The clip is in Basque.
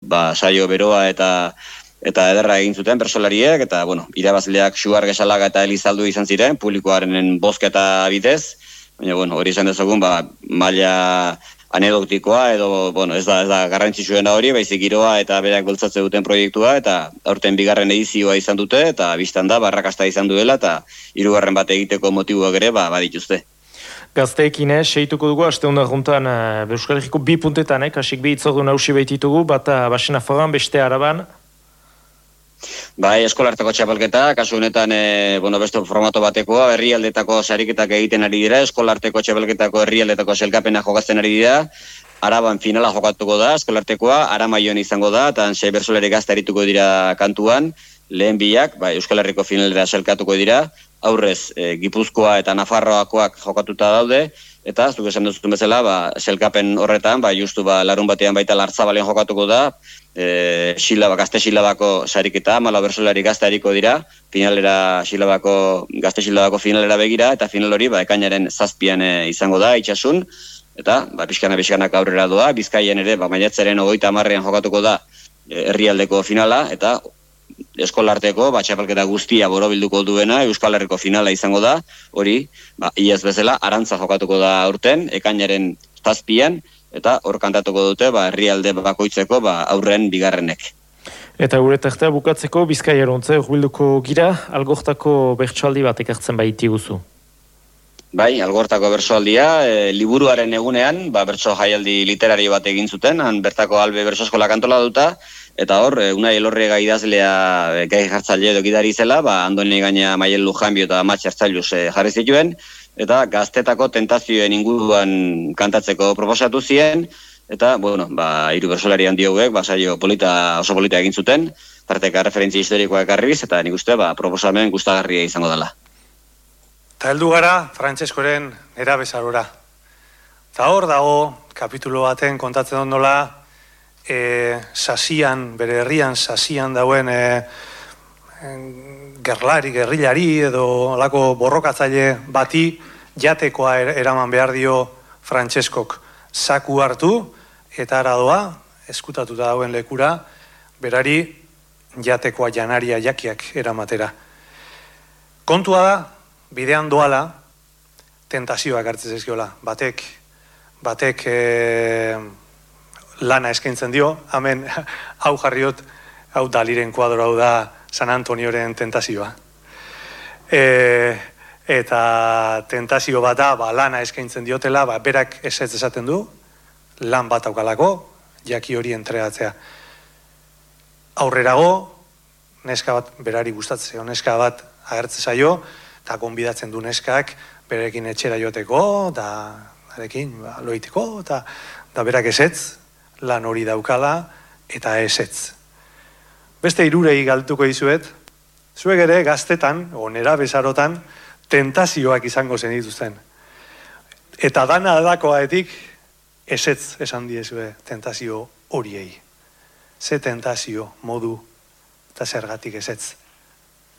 saio beroa eta ederra egin zuten bertsolariek, eta, irabazleak Xuar Gesalaga eta Elizaldu izan ziren, publikoaren bozketa bidez, baina, hori izan dezagun, maila anedotikoa, edo, ez da garrantzitsuena hori, baizik giroa eta berak bultzatze duten proiektua, eta aurten bigarren edizioa izan dute, eta biztan da, barrakasta izan duela, eta 3. bat egiteko motibuak ere, badituzte. Gazteekin, seituko dugu, asteunda juntan Euskal Herriko 2 puntetan, kasik 2 itzordu nausi baititugu, bata Basena Foran, beste Araban. Bai, eskolarteko txapelketa, kasu honetan, beste formato batekoa, herrialdetako sariketak egiten ari dira, eskolarteko txapelketako herrialdetako selkapena jokatzen ari dira, Araban finala jokatuko da, eskolartekoa, Aramaion izango da, eta 6 bertsolari gazte arituko dira kantuan, lehen biak, Euskal Herriko finalera selkatuko dira, aurrez Gipuzkoa eta Nafarroakoak jokatuta daude, eta, zuk esan duzun bezala, selkapen horretan, justu larun batean baita Lartzabalen jokatuko da, gazte silabako sariketa, 14 bertsolari gazte ariko dira, finalera gazte silabako finalera begira, eta final hori ekainaren 7 izango da, itxasun, eta pixkanak aurrera doa, Bizkaian ere, maiatzaren 30 jokatuko da herrialdeko finala, eta eskolarteko, txapelketa guztia borobilduko duena, Euskal Herriko finala izango da, hori, iaz bezala, Arantza jokatuko da aurten, ekainaren 7, eta hor kantatuko dute, herrialde bakoitzeko, aurren bigarrenek. Eta gure tartea bukatzeko, Bizkaia erontze, urbilduko gira, Algortako bertsoaldi bat ekartzen baiti guzu. Bai, Algortako bertsoaldia, liburuaren egunean, bertso jaialdi literari bat egin zuten, bertako Albe bertso eskola kantola duta, eta hor, Unai Elorriaga idazlea gai jartzaile edo gidari zela, Andoni Gaina, Maiel Lujanbio eta Amatx Artzailuz jarri zituen, eta gaztetako tentazioen inguruan kantatzeko proposatu ziren, eta, 3 bertsolari handi hauek, saio oso polita egin zuten, tarteka referentzia historikoak ekarriz, eta nik uste, proposamen gustagarria izango dela. Eta heldu gara, Frantzeskoren erabezarora. Eta hor dago, kapitulo baten kontatzen ondola, sasian, bere herrian sasian dauen gerrilari edo lako borrokatzaile bati jatekoa eraman behar dio Frantzeskok. Zaku hartu eta aradoa, eskutatuta dauen lekura, berari jatekoa janaria jakiak eramatera. Kontua da, bidean doala, tentazioak hartzen zizkiola. Batek lana eskaintzen dio, hemen hau jarriot, hau Daliren kuadro, hau da San Antonioren tentazioa. Eta tentazio bat da, lana eskaintzen diotela, berak esetz esaten du, lan bat aukalako, jaki hori entregatzea. Aurrerago, neska bat berari gustatzea, neska bat agertze zaio, eta gonbidatzen du neskak, berekin etxera joteko, eta loiteko, eta berak esetz, lan hori daukala, eta esetz. Beste 3 galtuko dizuet, zuek ere gaztetan, nera bezarotan, tentazioak izango zen dituzten. Eta dana adakoaetik, esetz esan diezue tentazio horiei. Ze tentazio, modu, eta zergatik esetz.